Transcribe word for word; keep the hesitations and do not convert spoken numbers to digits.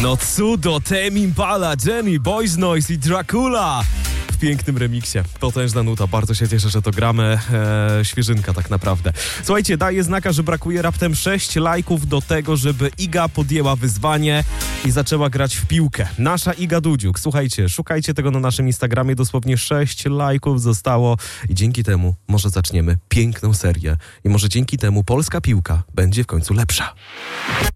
No cudo, Tame Impala, Jenny, Boys Noise i Dracula w pięknym remiksie. Potężna nuta, bardzo się cieszę, że to gramy. Eee, świeżynka tak naprawdę. Słuchajcie, daję znaka, że brakuje raptem sześć lajków do tego, żeby Iga podjęła wyzwanie i zaczęła grać w piłkę. Nasza Iga Dudziuk. Słuchajcie, szukajcie tego na naszym Instagramie. Dosłownie sześć lajków zostało i dzięki temu może zaczniemy piękną serię. I może dzięki temu polska piłka będzie w końcu lepsza.